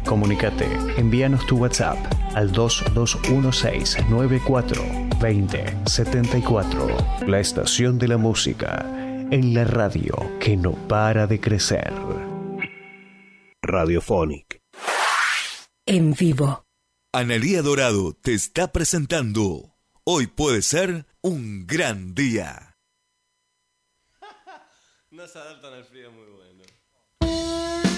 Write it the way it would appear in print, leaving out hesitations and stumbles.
Comunícate, envíanos tu WhatsApp al 2216942074. La estación de la música en la radio que no para de crecer. Radiophonic. En vivo. Analía Dorado te está presentando Hoy puede ser un gran día. No se adaptan al frío, muy bueno.